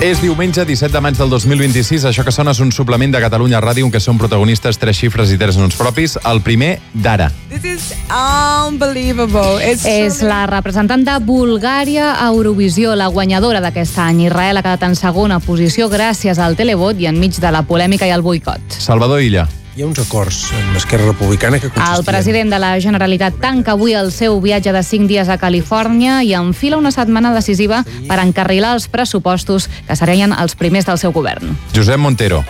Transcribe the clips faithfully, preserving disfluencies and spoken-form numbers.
És diumenge, disset de maig del dos mil vint-i-sis. Això que sona és un suplement de Catalunya Ràdio en què són protagonistes tres xifres i tres noms propis. El primer, Dara. This is unbelievable. It's És la representant de Bulgària a Eurovisió, la guanyadora d'aquest any. Israel ha quedat en segona posició gràcies al televot i enmig de la polèmica i el boicot. Salvador Illa. Hi ha uns acords amb Esquerra Republicana que consistien... El president de la Generalitat tanca avui el seu viatge de cinc dies a Califòrnia i enfila una setmana decisiva per encarrilar els pressupostos que serien els primers del seu govern. Josep Montero.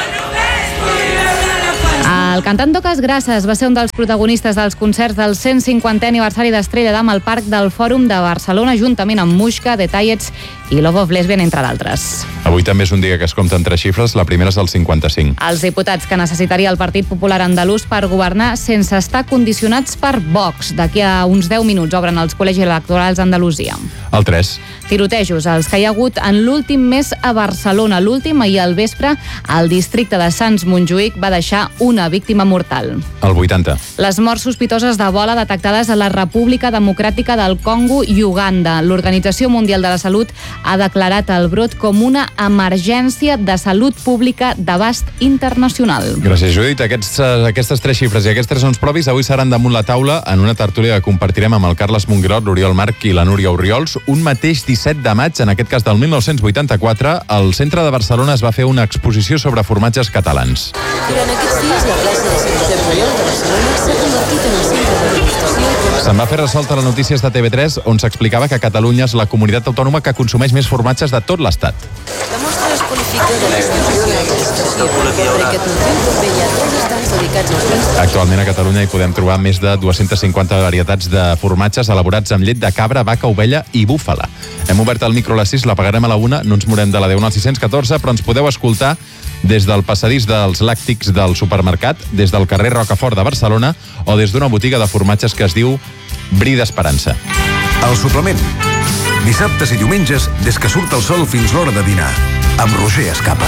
El cantant Docas Grasses va ser un dels protagonistes dels concerts del cent cinquantè aniversari d'Estrella Damm al Parc del Fòrum de Barcelona, juntament amb Muixca, Detallets i Love of Lesbian, entre d'altres. Avui també és un dia que es compten tres xifres, la primera és el cinquanta-cinc. Els diputats que necessitaria el Partit Popular Andalús per governar sense estar condicionats per Vox. D'aquí a uns deu minuts obren els col·legis electorals a Andalusia. El tres. Tirotejos, els que hi ha hagut en l'últim mes a Barcelona. L'últim, ahir al vespre, al districte de Sants Montjuïc va deixar una víctima mortal. El vuitanta. Les morts sospitoses d'Ebola detectades a la República Democràtica del Congo i Uganda. L'Organització Mundial de la Salut ha declarat el brot com una emergència de salut pública d'abast internacional. Gràcies, Judit. Aquests, aquestes tres xifres i aquests tres noms propis avui seran damunt la taula en una tertúlia que compartirem amb el Carles Monguerot, l'Oriol Marc i la Núria Orriols. Un mateix disset de maig, en aquest cas del mil nou-cents vuitanta-quatre, al centre de Barcelona es va fer una exposició sobre formatges catalans. Durant aquests dies, la plaça de Sant Josep Oriol de Barcelona s'ha convertit en el centre de degustació. Se'n va fer ressort a les notícies de T V tres, on s'explicava que Catalunya és la comunitat autònoma que consumeix més formatges de tot l'Estat. La mostra es qualifica de l'exposició de degustació perquè atenció també hi ha dos estants dedicats als vins. Actualment a Catalunya hi podem trobar més de dues-centes cinquanta varietats de formatges elaborats amb llet de cabra, vaca, ovella i búfala. Hem obert el micro a les sis, l'apagarem a la una, no ens morem de la deu al sis cents catorze, però ens podeu escoltar des del passadís dels làctics del supermercat, des del carrer Rocafort de Barcelona o des d'una botiga de formatges que es diu Bri d'Esperança. El suplement. Dissabtes i diumenges, des que surt el sol fins l'hora de dinar, amb Roger Escapa.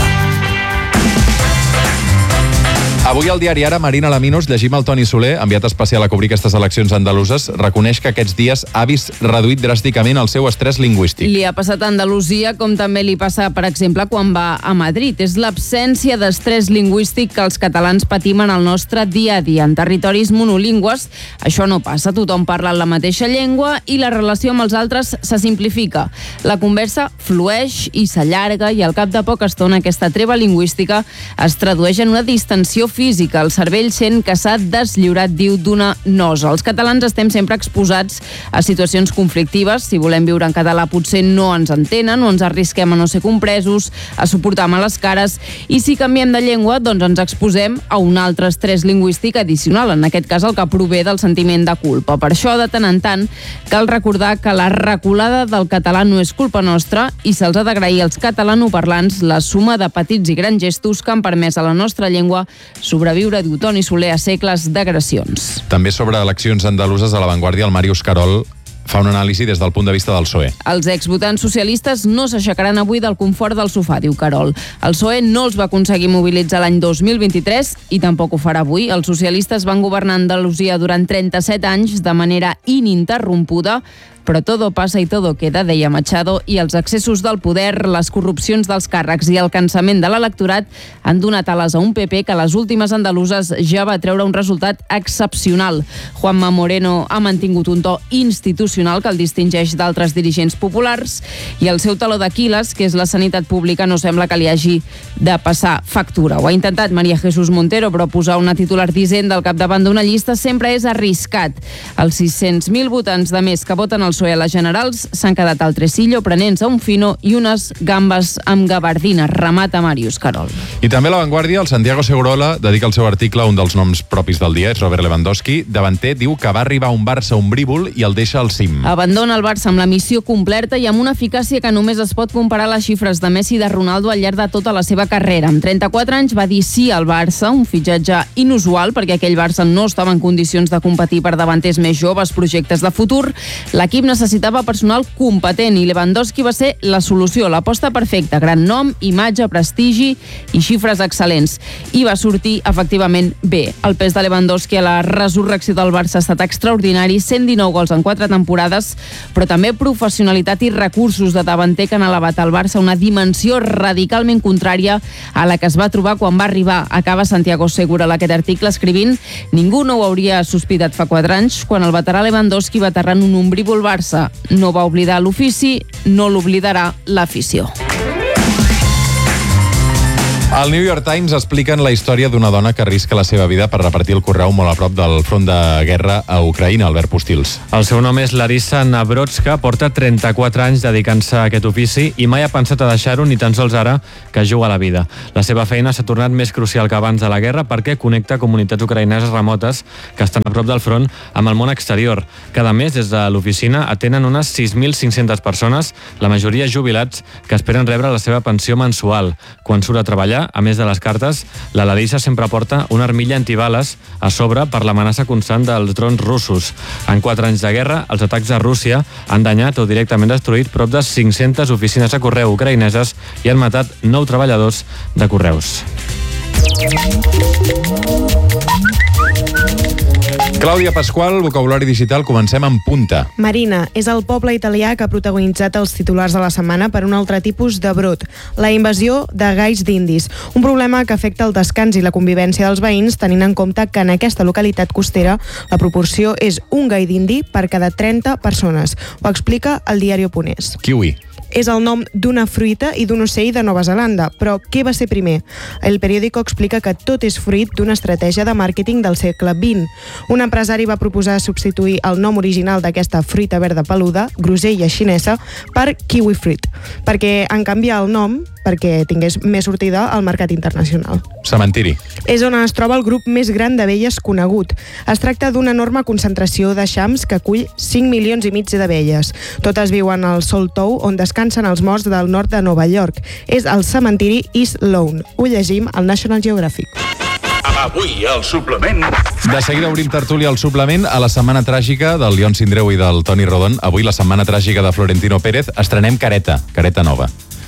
Avui al diari Ara, Marina Laminos, llegim el Toni Soler, enviat especial a cobrir aquestes eleccions andaluses, reconeix que aquests dies ha vist reduït dràsticament el seu estrès lingüístic. Li ha passat a Andalusia, com també li passa, per exemple, quan va a Madrid. És l'absència d'estrès lingüístic que els catalans patim en el nostre dia a dia. En territoris monolingües, això no passa. Tothom parla la mateixa llengua i la relació amb els altres se simplifica. La conversa flueix i s'allarga i al cap de poca estona aquesta treva lingüística es tradueix en una distensió física. El cervell sent que s'ha deslliurat, diu, d'una nosa. Els catalans estem sempre exposats a situacions conflictives. Si volem viure en català potser no ens entenen o ens arrisquem a no ser compresos, a suportar males cares, i si canviem de llengua, doncs ens exposem a un altre estrès lingüístic addicional, en aquest cas el que prové del sentiment de culpa. Per això, de tant en tant, cal recordar que la reculada del català no és culpa nostra i se'ls ha d'agrair als catalanoparlants la suma de petits i grans gestos que han permès a la nostra llengua sobreviure, diu Toni Soler, a segles d'agressions. També sobre eleccions andaluses, a La Vanguardia, el Màrius Carol fa una anàlisi des del punt de vista del P S O E. Els exvotants socialistes no s'aixecaran avui del confort del sofà, diu Carol. El P S O E no els va aconseguir mobilitzar l'any dos mil vint-i-tres i tampoc ho farà avui. Els socialistes van governar Andalusia durant trenta-set anys de manera ininterrompuda, però todo pasa i todo queda, deia Machado, i els excessos del poder, les corrupcions dels càrrecs i el cansament de l'electorat han donat ales a un P P que a les últimes andaluses ja va treure un resultat excepcional. Juanma Moreno ha mantingut un to institucional que el distingeix d'altres dirigents populars i el seu taló d'Aquil·les, que és la sanitat pública, no sembla que li hagi de passar factura. Ho ha intentat María Jesús Montero, però posar una titular d'Hisenda al capdavant d'una llista sempre és arriscat. Els sis-cents mil votants de més que voten al P S O E a les generals s'han quedat al tresillo prenent-se un fino i unes gambes amb gabardina, remata Màrius Carol. I també a La Vanguardia, el Santiago Segurola dedica el seu article a un dels noms propis del dia, és Robert Lewandowski. Davanter diu que va arribar a un Barça ombrívol i el deixa al cim. Abandona el Barça amb la missió completa i amb una eficàcia que només es pot comparar a les xifres de Messi i de Ronaldo al llarg de tota la seva carrera. Amb trenta-quatre anys va dir sí al Barça, un fitxatge inusual perquè aquell Barça no estava en condicions de competir per davanters més joves, projectes de futur. L'equip l'equip necessitava personal competent i Lewandowski va ser la solució, l'aposta perfecta, gran nom, imatge, prestigi i xifres excel·lents. I va sortir, efectivament, bé. El pes de Lewandowski a la resurrecció del Barça ha estat extraordinari, cent dinou gols en quatre temporades, però també professionalitat i recursos de davanter que han elevat al Barça a una dimensió radicalment contrària a la que es va trobar quan va arribar. Acaba Santiago Segura aquest article escrivint: ningú no ho hauria sospitat fa quatre anys quan el veterà Lewandowski va aterrar en un ombrívol Barça. No va oblidar l'ofici, no l'oblidarà l'afició. Al New York Times expliquen la història d'una dona que arrisca la seva vida per repartir el correu molt a prop del front de guerra a Ucraïna, Albert Postils. El seu nom és Larissa Nabrodska, porta trenta-quatre anys dedicant-se a aquest ofici i mai ha pensat a deixar-ho ni tan sols ara que juga a la vida. La seva feina s'ha tornat més crucial que abans de la guerra perquè connecta comunitats ucraïneses remotes que estan a prop del front amb el món exterior. Cada mes, des de l'oficina, atenen unes sis mil cinc-centes persones, la majoria jubilats, que esperen rebre la seva pensió mensual. Quan surt a treballar, a més de les cartes, la Larissa sempre porta una armilla antibales a sobre per l'amenaça constant dels drons russos. En quatre anys de guerra, els atacs a Rússia han danyat o directament destruït prop de cinc-centes oficines de correu ucraïneses i han matat nou treballadors de correus. Clàudia Pasqual, vocabulari digital, comencem amb punta. Marina és el poble italià que ha protagonitzat els titulars de la setmana per un altre tipus de brot, la invasió de gais d'indis, un problema que afecta el descans i la convivència dels veïns, tenint en compte que en aquesta localitat costera la proporció és un gai d'indi per cada trenta persones. Ho explica el diari Oponés. Kiwi. És el nom d'una fruita i d'un ocell de Nova Zelanda. Però què va ser primer? El periòdico explica que tot és fruit d'una estratègia de màrqueting del segle vint. Un empresari va proposar substituir el nom original d'aquesta fruita verda peluda, grosella xinesa, per kiwi fruit, perquè en canviar el nom perquè tingués més sortida al mercat internacional. Cementiri. És on es troba el grup més gran d'abelles conegut. Es tracta d'una enorme concentració d'eixams que acull cinc milions i mig d'abelles. Totes viuen al Soltou, on descansen els morts del nord de Nova York. És el cementiri East Lawn. Ho llegim al National Geographic. Avui, al suplement... De seguida obrim tertúlia al suplement a la setmana tràgica del León Sindreu i del Toni Rodon. Avui la setmana tràgica de Florentino Pérez. Estrenem Careta, Careta nova,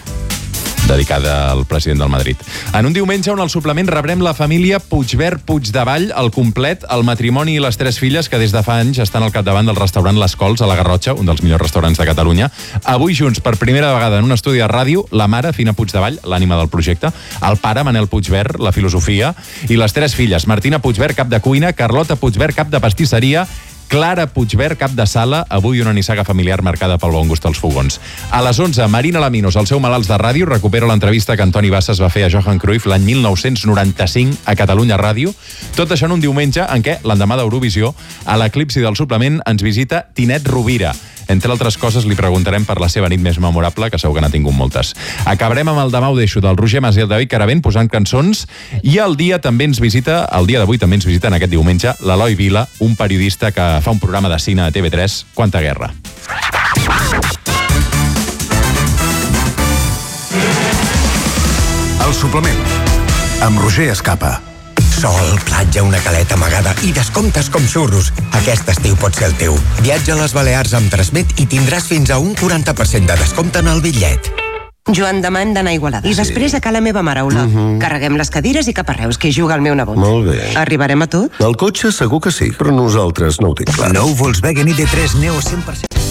dedicada al president del Madrid. En un diumenge on al suplement rebrem la família Puigvert Puigdevall al complet, el matrimoni i les tres filles que des de fa anys estan al capdavant del restaurant Les Cols a la Garrotxa, un dels millors restaurants de Catalunya. Avui junts, per primera vegada en un estudi de ràdio, la mare, Fina Puigdevall, l'ànima del projecte, el pare, Manel Puigvert, la filosofia, i les tres filles, Martina Puigvert, cap de cuina, Carlota Puigvert, cap de pastisseria, Clara Puigvert, cap de sala, avui una nissaga familiar marcada pel bon gust als fogons. A les onze, Marina Laminos, el seu Malalts de Ràdio, recupera l'entrevista que Antoni Bassas va fer a Johan Cruyff l'any mil nou-cents noranta-cinc a Catalunya Ràdio. Tot això en un diumenge en què, l'endemà d'Eurovisió, a l'eclipsi del suplement ens visita Tinet Rovira. Entre altres coses, li preguntarem per la seva nit més memorable, que segur que n'ha tingut moltes. Acabarem amb el Demà ho deixo del Roger Mas i el David Caravent posant cançons, i el dia també ens visita, el dia d'avui també ens visita en aquest diumenge, l'Eloi Vila, un periodista que fa un programa de cine a T V tres, Quanta guerra. El suplement, amb Roger Escapa. Sol, platja, una caleta amagada i descomptes com xurros. Aquest estiu pot ser el teu. Viatja a les Balears amb Transmet i tindràs fins a un quaranta per cent de descompte en el bitllet. Joan, demà hem d'anar a Igualada. I Sí. després a Cala Meva Maraula. Mhm. Carreguem les cadires i cap a Reus, que hi juga el meu nebot. Molt bé. Arribarem a tot? El cotxe segur que sí, però nosaltres no ho tinc clar. Nou Volkswagen I D tres Neo cent per cent.